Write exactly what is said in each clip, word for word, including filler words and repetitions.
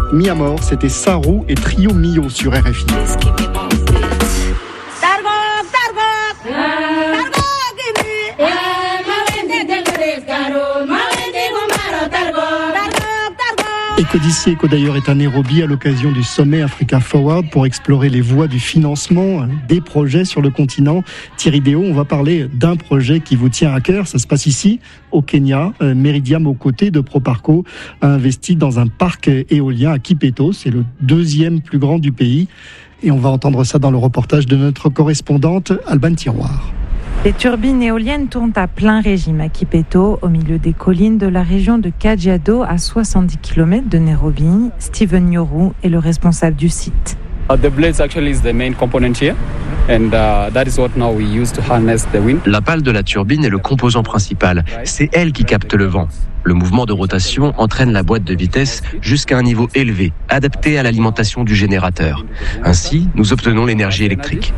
mis à mort. C'était Sarou et Trio Mio sur R F I. Eco d'ici, Eco d'ailleurs est à Nairobi à l'occasion du sommet Africa Forward pour explorer les voies du financement des projets sur le continent. Thierry Déo, on va parler d'un projet qui vous tient à cœur. Ça se passe ici, au Kenya. Meridiam, aux côtés de Proparco, a investi dans un parc éolien à Kipeto. C'est le deuxième plus grand du pays. Et on va entendre ça dans le reportage de notre correspondante Alban Tiroir. Les turbines éoliennes tournent à plein régime à Kipeto, au milieu des collines de la région de Kajiado, à soixante-dix kilomètres de Nairobi. Steven Nyoru est le responsable du site. La pale de la turbine est le composant principal. C'est elle qui capte le vent. Le mouvement de rotation entraîne la boîte de vitesse jusqu'à un niveau élevé, adapté à l'alimentation du générateur. Ainsi, nous obtenons l'énergie électrique.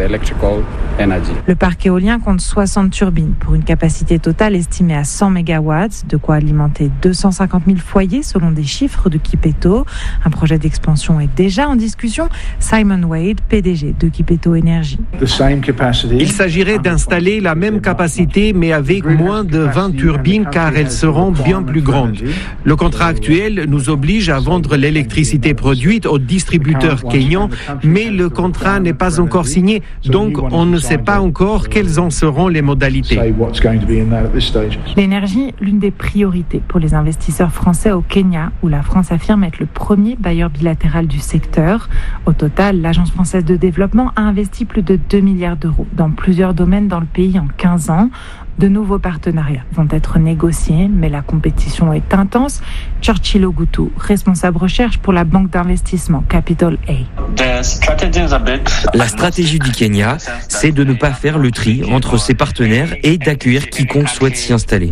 Le parc éolien compte soixante turbines pour une capacité totale estimée à cent mégawatts, de quoi alimenter deux cent cinquante mille foyers selon des chiffres de Kipeto. Un projet d'expansion est déjà en discussion. Simon Wade, P D G de Kipeto Énergie. Il s'agirait d'installer la même capacité mais avec moins de vingt turbines car elles seront bien plus grandes. Le contrat actuel nous oblige à vendre l'électricité produite aux distributeurs kenyans, mais le contrat n'est pas encore signé, donc on ne sait pas encore quelles en seront les modalités. L'énergie, l'une des priorités pour les investisseurs français au Kenya, où la France affirme être le premier bailleur bilatéral du secteur. Au total, l'Agence française de développement a investi plus de deux milliards d'euros dans plusieurs domaines dans le pays en quinze ans. De nouveaux partenariats vont être négociés, mais la compétition est intense. Churchill Ogutu, responsable recherche pour la banque d'investissement Capital A. La stratégie du Kenya, c'est de ne pas faire le tri entre ses partenaires et d'accueillir quiconque souhaite s'y installer.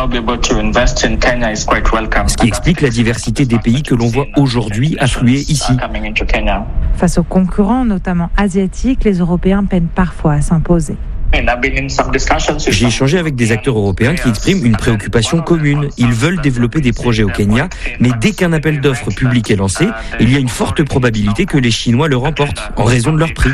Ce qui explique la diversité des pays que l'on voit aujourd'hui affluer ici. Face aux concurrents, notamment asiatiques, les Européens peinent parfois à s'imposer. J'ai échangé avec des acteurs européens qui expriment une préoccupation commune. Ils veulent développer des projets au Kenya, mais dès qu'un appel d'offres public est lancé, il y a une forte probabilité que les Chinois le remportent, en raison de leur prix.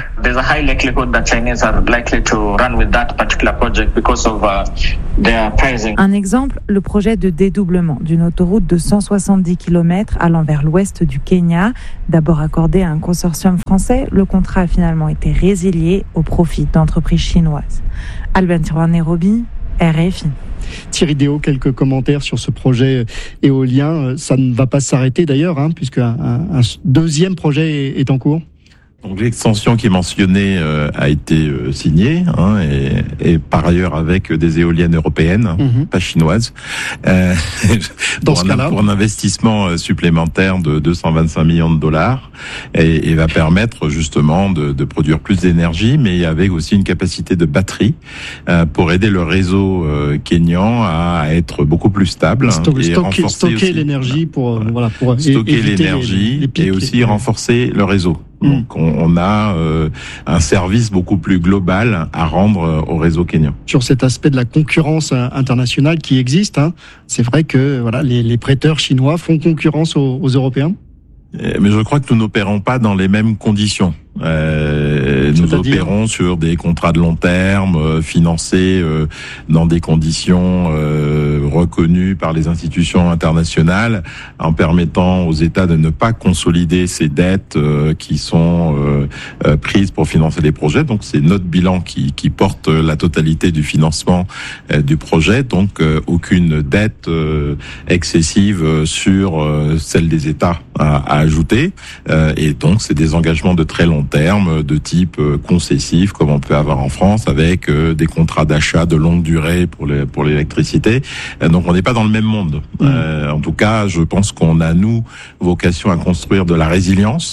Un exemple, le projet de dédoublement d'une autoroute de cent soixante-dix kilomètres allant vers l'ouest du Kenya. D'abord accordé à un consortium français, le contrat a finalement été résilié au profit d'entreprises chinoises. Alban Tiroir, Nairobi, R F I. Thierry Déo, quelques commentaires sur ce projet éolien. Ça ne va pas s'arrêter d'ailleurs, hein, puisque un, un deuxième projet est en cours. Donc l'extension qui est mentionnée euh, a été euh, signée, hein, et, et par ailleurs avec des éoliennes européennes, mm-hmm. pas chinoises, euh, Dans pour, ce un, cas-là. pour un investissement supplémentaire de deux cent vingt-cinq millions de dollars, et, et va permettre justement de, de produire plus d'énergie, mais avec aussi une capacité de batterie euh, pour aider le réseau euh, kényan à être beaucoup plus stable. Sto- et stocker, stocker aussi, l'énergie pour euh, voilà pour stocker éviter l'énergie les, les pics, et aussi les... renforcer le réseau. Donc on, on a euh, un service beaucoup plus global à rendre euh, au réseau kényan. Sur cet aspect de la concurrence internationale qui existe, hein, c'est vrai que voilà les, les prêteurs chinois font concurrence aux, aux Européens. Mais je crois que nous n'opérons pas dans les mêmes conditions. Euh, nous opérons sur des contrats de long terme, euh, financés euh, dans des conditions euh, reconnues par les institutions internationales, en permettant aux États de ne pas consolider ces dettes euh, qui sont euh, euh, prises pour financer les projets. Donc c'est notre bilan qui, qui porte la totalité du financement euh, du projet. Donc euh, aucune dette euh, excessive sur euh, celle des États à, à ajouter. Euh, et donc c'est des engagements de très long terme de type concessif comme on peut avoir en France avec des contrats d'achat de longue durée pour les, pour l'électricité. Donc on n'est pas dans le même monde. Mmh. Euh, en tout cas, je pense qu'on a nous vocation à construire de la résilience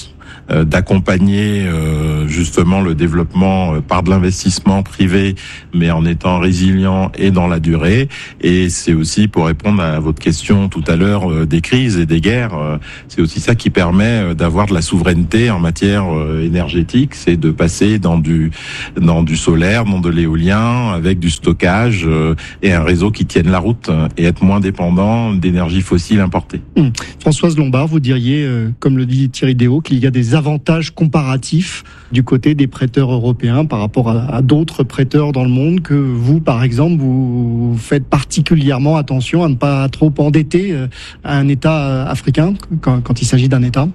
euh, d'accompagner euh, justement le développement euh, par de l'investissement privé, mais en étant résilient et dans la durée. Et c'est aussi, pour répondre à votre question tout à l'heure, euh, des crises et des guerres, euh, c'est aussi ça qui permet d'avoir de la souveraineté en matière euh, énergétique, c'est de passer dans du dans du solaire, dans de l'éolien, avec du stockage euh, et un réseau qui tienne la route et être moins dépendant d'énergie fossile importée. Hum. Françoise Lombard, vous diriez, euh, comme le dit Thierry Déaut, qu'il y a des avantages comparatifs du côté des prêteurs européens par rapport à, à d'autres prêteurs dans le monde, que vous, par exemple, vous faites particulièrement attention à ne pas trop endetter euh, un État africain quand, quand il s'agit d'un État?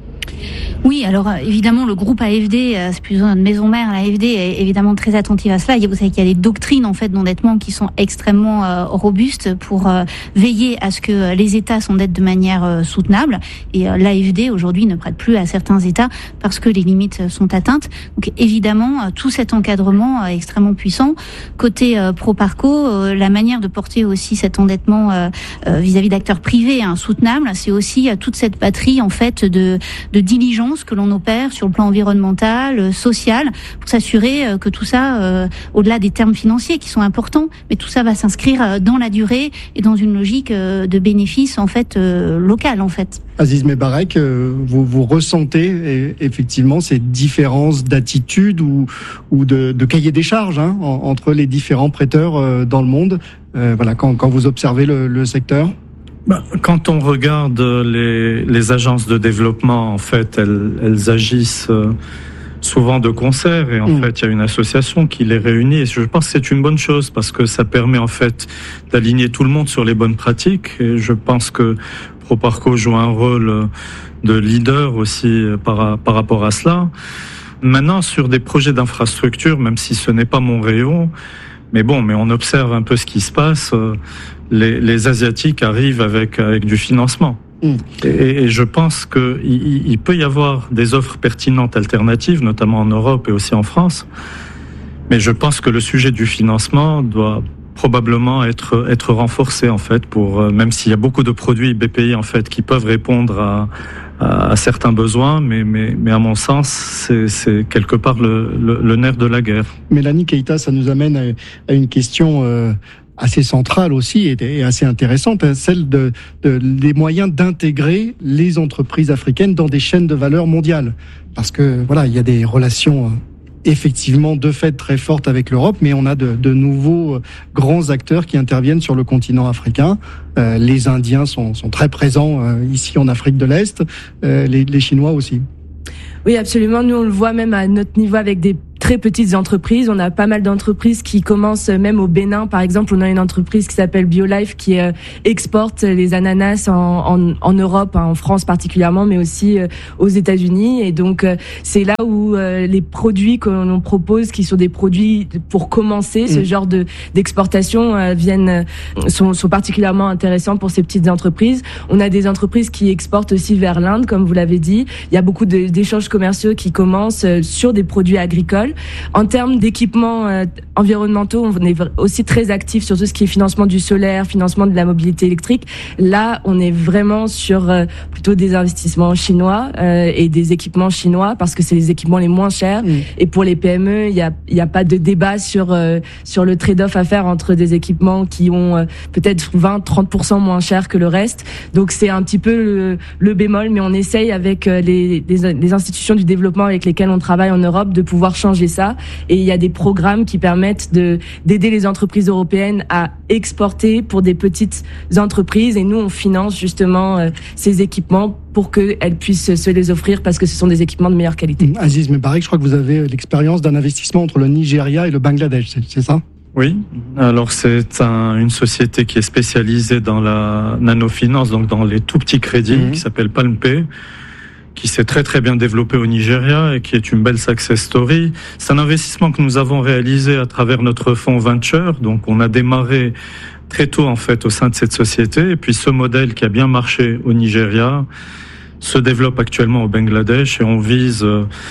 Oui, alors évidemment le groupe A F D, c'est plutôt notre maison mère, l'A F D est évidemment très attentive à cela. Vous savez qu'il y a des doctrines en fait d'endettement qui sont extrêmement euh, robustes pour euh, veiller à ce que les États s'endettent de manière euh, soutenable. Et euh, l'A F D aujourd'hui ne prête plus à certains États parce que les limites sont atteintes. Donc évidemment euh, tout cet encadrement est extrêmement puissant. Côté euh, Proparco, euh, la manière de porter aussi cet endettement euh, euh, vis-à-vis d'acteurs privés hein, soutenables, c'est aussi euh, toute cette batterie en fait de, de diligence que l'on opère sur le plan environnemental, euh, social, pour s'assurer euh, que tout ça, euh, au-delà des termes financiers qui sont importants, mais tout ça va s'inscrire euh, dans la durée et dans une logique euh, de bénéfice en fait euh, local en fait. Aziz Mebarek, euh, vous, vous ressentez et, effectivement ces différences d'attitude ou, ou de, de cahier des charges hein, en, entre les différents prêteurs euh, dans le monde. Euh, voilà, quand, quand vous observez le, le secteur. Ben, quand on regarde les, les agences de développement, en fait, elles, elles agissent souvent de concert et en mmh. fait, il y a une association qui les réunit et je pense que c'est une bonne chose parce que ça permet en fait d'aligner tout le monde sur les bonnes pratiques et je pense que Proparco joue un rôle de leader aussi par, par rapport à cela. Maintenant, sur des projets d'infrastructure, même si ce n'est pas mon rayon, mais bon, mais on observe un peu ce qui se passe. Les, les Asiatiques arrivent avec, avec du financement. Mmh. Et, et je pense qu'il il peut y avoir des offres pertinentes alternatives, notamment en Europe et aussi en France. Mais je pense que le sujet du financement doit probablement être, être renforcé, en fait, pour, même s'il y a beaucoup de produits B P I, en fait, qui peuvent répondre à, à, à certains besoins, mais, mais, mais à mon sens, c'est, c'est quelque part le, le, le nerf de la guerre. Mélanie Keïta, ça nous amène à, à une question euh, assez centrale aussi et assez intéressante, celle de, de, des moyens d'intégrer les entreprises africaines dans des chaînes de valeur mondiales. Parce que voilà, il y a des relations euh, effectivement de fait très fortes avec l'Europe, mais on a de, de nouveaux euh, grands acteurs qui interviennent sur le continent africain. Euh, les Indiens sont, sont très présents euh, ici en Afrique de l'Est, euh, les, les Chinois aussi. Oui, absolument. Nous, on le voit même à notre niveau avec des très petites entreprises. On a pas mal d'entreprises qui commencent même au Bénin. Par exemple, on a une entreprise qui s'appelle BioLife qui euh, exporte les ananas en, en, en Europe, hein, en France particulièrement, mais aussi euh, aux États-Unis. Et donc, euh, c'est là où euh, les produits que l'on propose, qui sont des produits pour commencer, mmh. ce genre de d'exportation, euh, viennent euh, sont, sont particulièrement intéressants pour ces petites entreprises. On a des entreprises qui exportent aussi vers l'Inde, comme vous l'avez dit. Il y a beaucoup de, d'échanges commerciaux qui commencent euh, sur des produits agricoles. En termes d'équipements euh, environnementaux, on est aussi très actif sur tout ce qui est financement du solaire, financement de la mobilité électrique. Là, on est vraiment sur euh, plutôt des investissements chinois euh, et des équipements chinois parce que c'est les équipements les moins chers. Mmh. Et pour les P M E, il y a, il y a pas de débat sur euh, sur le trade-off à faire entre des équipements qui ont euh, peut-être vingt à trente pour cent moins cher que le reste. Donc c'est un petit peu le, le bémol, mais on essaye avec euh, les, les, les institutions du développement avec lesquelles on travaille en Europe de pouvoir changer ça, et il y a des programmes qui permettent de d'aider les entreprises européennes à exporter pour des petites entreprises, et nous on finance justement euh, ces équipements pour qu'elles puissent se les offrir parce que ce sont des équipements de meilleure qualité. Aziz Mebarek, je crois que vous avez l'expérience d'un investissement entre le Nigeria et le Bangladesh, c'est, c'est ça ? Oui, alors c'est un, une société qui est spécialisée dans la nanofinance, donc dans les tout petits crédits, mmh. qui s'appelle PalmPay, qui s'est très très bien développé au Nigeria et qui est une belle success story. C'est un investissement que nous avons réalisé à travers notre fonds Venture. Donc on a démarré très tôt en fait au sein de cette société, et puis ce modèle qui a bien marché au Nigeria se développe actuellement au Bangladesh, et on vise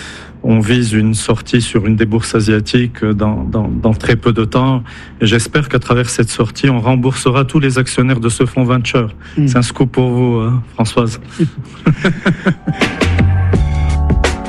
on vise une sortie sur une des bourses asiatiques dans, dans, dans très peu de temps. Et j'espère qu'à travers cette sortie, on remboursera tous les actionnaires de ce fonds Venture. Mmh. C'est un scoop pour vous, hein, Françoise.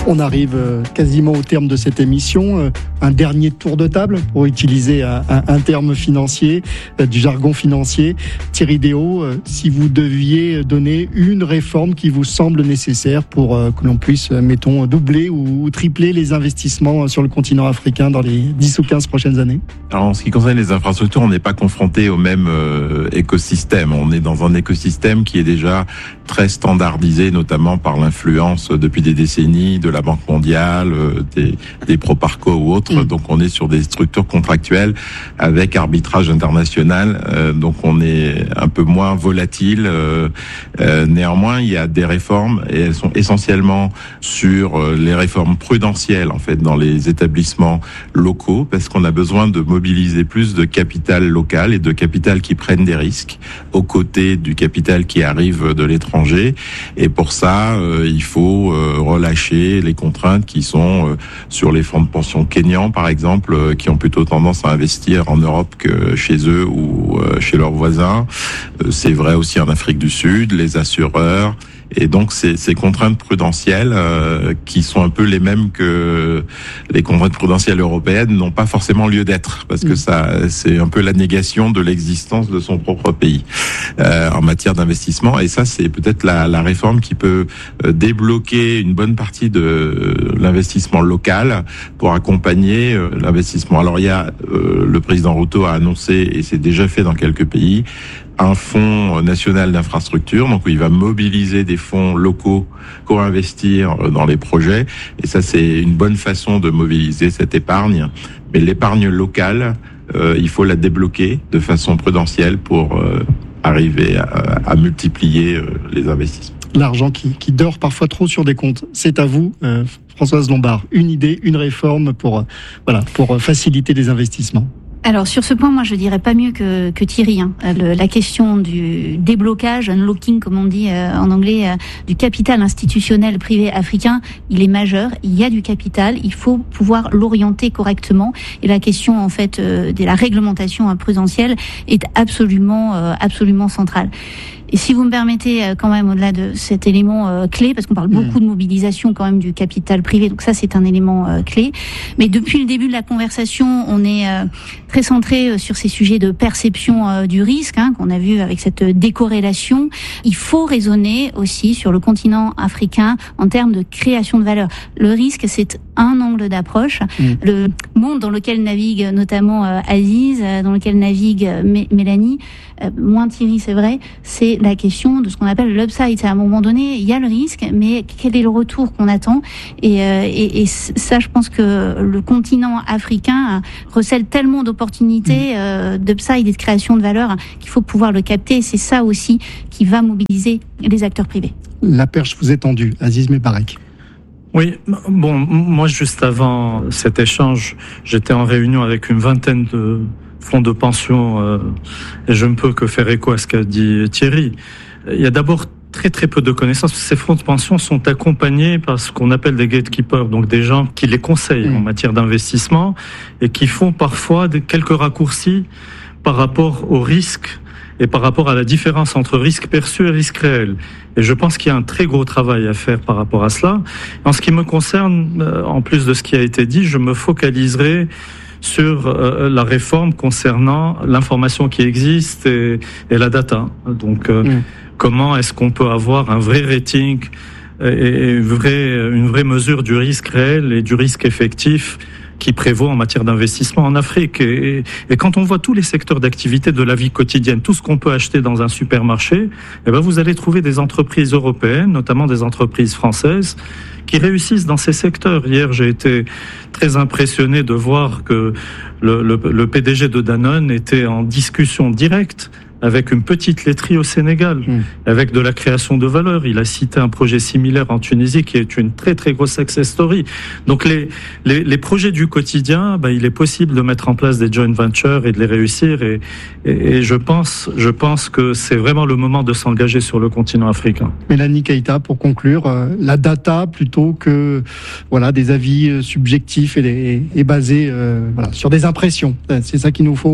On arrive quasiment au terme de cette émission. Un dernier tour de table pour utiliser un, un terme financier, du jargon financier. Thierry Déault, si vous deviez donner une réforme qui vous semble nécessaire pour que l'on puisse, mettons, doubler ou tripler les investissements sur le continent africain dans les dix ou quinze prochaines années. Alors, en ce qui concerne les infrastructures, on n'est pas confronté au même euh, écosystème. On est dans un écosystème qui est déjà très standardisé, notamment par l'influence depuis des décennies de la Banque mondiale, euh, des, des Proparco ou autres. Mmh. Donc, on est sur des structures contractuelles avec arbitrage international. Euh, donc, on est un peu moins volatile. Euh, euh, néanmoins, il y a des réformes et elles sont essentiellement sur euh, les réformes prudentielles, en fait, dans les établissements locaux, parce qu'on a besoin de mobiliser plus de capital local et de capital qui prennent des risques aux côtés du capital qui arrive de l'étranger. Et pour ça, euh, il faut euh, relâcher les contraintes qui sont euh, sur les fonds de pension kenyans, par exemple, euh, qui ont plutôt tendance à investir en Europe que chez eux ou euh, chez leurs voisins. Euh, c'est vrai aussi en Afrique du Sud, les assureurs. Et donc, ces, ces contraintes prudentielles, euh, qui sont un peu les mêmes que les contraintes prudentielles européennes, n'ont pas forcément lieu d'être, parce que ça, c'est un peu la négation de l'existence de son propre pays euh, en matière d'investissement. Et ça, c'est peut-être la, la réforme qui peut euh, débloquer une bonne partie de l'investissement local pour accompagner euh, l'investissement. Alors, il y a euh, le président Ruto a annoncé, et c'est déjà fait dans quelques pays, un fonds national d'infrastructure, donc où il va mobiliser des fonds locaux pour investir dans les projets. Et ça, c'est une bonne façon de mobiliser cette épargne. Mais l'épargne locale, euh, il faut la débloquer de façon prudentielle pour euh, arriver à, à multiplier euh, les investissements. L'argent qui, qui dort parfois trop sur des comptes. C'est à vous, euh, Françoise Lombard. Une idée, une réforme pour, euh, voilà, pour faciliter les investissements. Alors sur ce point, moi je dirais pas mieux que, que Thierry. Hein. Le, la question du déblocage, unlocking comme on dit euh, en anglais, euh, du capital institutionnel privé africain, il est majeur. Il y a du capital, il faut pouvoir l'orienter correctement. Et la question en fait euh, de la réglementation euh, prudentielle est absolument, euh, absolument centrale. Et si vous me permettez, quand même, au-delà de cet élément euh, clé, parce qu'on parle beaucoup de mobilisation quand même du capital privé, donc ça c'est un élément euh, clé. Mais depuis le début de la conversation, on est euh, très centré sur ces sujets de perception euh, du risque, hein, qu'on a vu avec cette décorrélation. Il faut raisonner aussi sur le continent africain en termes de création de valeur. Le risque, c'est un angle d'approche. Mmh. Le monde dans lequel navigue notamment euh, Aziz, dans lequel navigue euh, Mélanie, euh, moins Thierry, c'est vrai, c'est la question de ce qu'on appelle l'upside. C'est à un moment donné, il y a le risque, mais quel est le retour qu'on attend? Et, euh, et, et ça, je pense que le continent africain recèle tellement d'opportunités, mmh. euh, d'upside et de création de valeur qu'il faut pouvoir le capter. Et c'est ça aussi qui va mobiliser les acteurs privés. La perche vous est tendue, Aziz Mebarek. Oui, bon, moi juste avant cet échange, j'étais en réunion avec une vingtaine de fonds de pension euh, et je ne peux que faire écho à ce qu'a dit Thierry. Il y a d'abord très très peu de connaissances. Ces fonds de pension sont accompagnés par ce qu'on appelle des gatekeepers, donc des gens qui les conseillent mmh. en matière d'investissement et qui font parfois des, quelques raccourcis par rapport aux risques et par rapport à la différence entre risque perçu et risque réel. Et je pense qu'il y a un très gros travail à faire par rapport à cela. En ce qui me concerne, en plus de ce qui a été dit, je me focaliserai sur euh, la réforme concernant l'information qui existe et, et la data. Donc, euh, mmh. comment est-ce qu'on peut avoir un vrai rating et, et une, vraie, une vraie mesure du risque réel et du risque effectif qui prévaut en matière d'investissement en Afrique. Et, et quand on voit tous les secteurs d'activité de la vie quotidienne, tout ce qu'on peut acheter dans un supermarché, eh ben vous allez trouver des entreprises européennes, notamment des entreprises françaises, qui réussissent dans ces secteurs. Hier, j'ai été très impressionné de voir que le, le, le P D G de Danone était en discussion directe avec une petite laiterie au Sénégal, mmh. avec de la création de valeur. Il a cité un projet similaire en Tunisie qui est une très très grosse success story. Donc les les, les projets du quotidien, ben, il est possible de mettre en place des joint ventures et de les réussir. Et, et, et je pense je pense que c'est vraiment le moment de s'engager sur le continent africain. Mélanie Keïta, pour conclure, euh, la data plutôt que voilà des avis subjectifs et, et, et basés euh, voilà sur des impressions. C'est ça qu'il nous faut.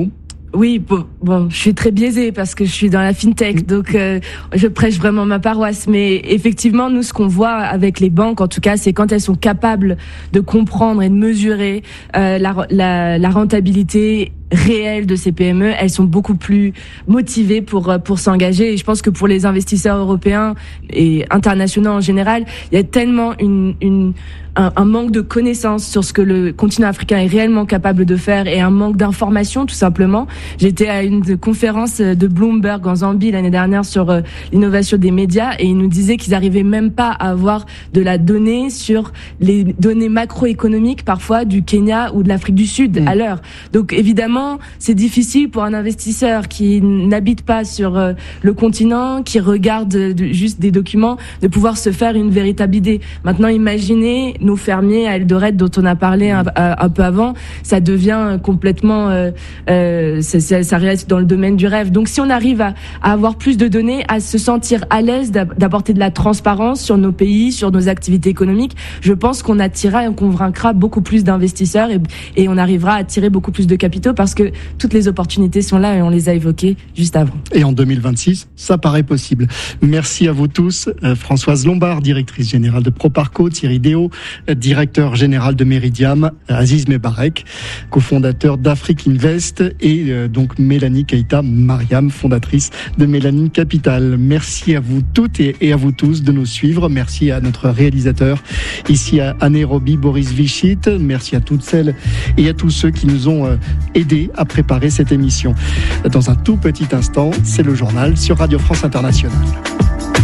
Oui, bon, bon, je suis très biaisée parce que je suis dans la fintech, donc euh, je prêche vraiment ma paroisse. Mais effectivement, nous, ce qu'on voit avec les banques, en tout cas, c'est quand elles sont capables de comprendre et de mesurer euh, la, la, la rentabilité réelles de ces P M E, elles sont beaucoup plus motivées pour pour s'engager. Et je pense que pour les investisseurs européens et internationaux en général, il y a tellement une une un, un manque de connaissances sur ce que le continent africain est réellement capable de faire et un manque d'informations tout simplement. J'étais à une conférence de Bloomberg en Zambie l'année dernière sur euh, l'innovation des médias et ils nous disaient qu'ils arrivaient même pas à avoir de la donnée sur les données macroéconomiques parfois du Kenya ou de l'Afrique du Sud mmh. à l'heure. Donc évidemment, c'est difficile pour un investisseur qui n'habite pas sur euh, le continent, qui regarde de, juste des documents, de pouvoir se faire une véritable idée. Maintenant, imaginez nos fermiers à Eldoret dont on a parlé un, un peu avant, ça devient complètement, euh, euh, ça, ça, ça reste dans le domaine du rêve. Donc, si on arrive à, à avoir plus de données, à se sentir à l'aise d'apporter de la transparence sur nos pays, sur nos activités économiques, je pense qu'on attirera et on convaincra beaucoup plus d'investisseurs et, et on arrivera à attirer beaucoup plus de capitaux parce que toutes les opportunités sont là et on les a évoquées juste avant. Et en deux mille vingt-six, ça paraît possible. Merci à vous tous. Euh, Françoise Lombard, directrice générale de Proparco, Thierry Déo, directeur général de Meridiam, Aziz Mebarek, cofondateur d'Afrique Invest et euh, donc Mélanie Keita Mariam, fondatrice de Mélanie Capital. Merci à vous toutes et, et à vous tous de nous suivre. Merci à notre réalisateur ici à, à Nairobi, Boris Vichit. Merci à toutes celles et à tous ceux qui nous ont euh, aidés à préparer cette émission. Dans un tout petit instant, c'est le journal sur Radio France Internationale.